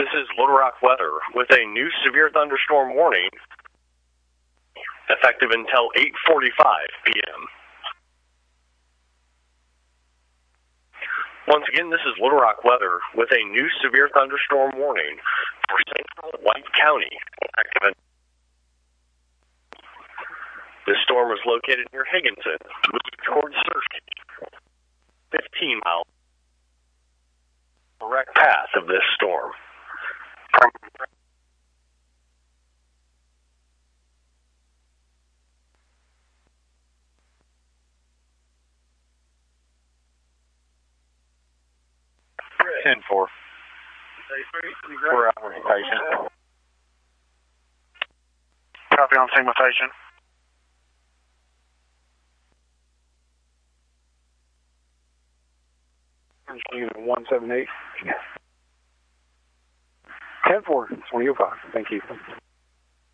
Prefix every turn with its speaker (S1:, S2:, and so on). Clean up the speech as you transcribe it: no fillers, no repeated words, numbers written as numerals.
S1: this is Little Rock weather with a new severe thunderstorm warning effective until 8:45 p.m. Once again, this is Little Rock weather with a new severe thunderstorm warning for central White County. This storm was located near Higginson, moving towards Searcy, 15 miles direct path of this storm.
S2: Ten four. We're out with the patient.
S3: Copy on scene with patient.
S2: Unit 178. 10-4, 2005. Thank you.